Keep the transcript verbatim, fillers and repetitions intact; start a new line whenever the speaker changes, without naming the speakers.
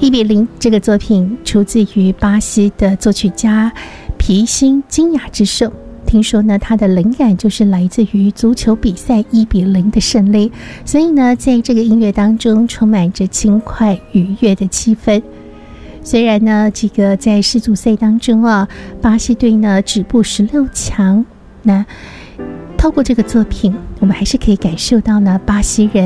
一比零这个作品出自于巴西的作曲家皮辛金雅之手。听说呢，他的灵感就是来自于足球比赛一比零的胜利，所以呢，在这个音乐当中充满着轻快愉悦的气氛。虽然呢，这个在世足赛当中啊，巴西队呢止步十六强，那透过这个作品，我们还是可以感受到呢，巴西人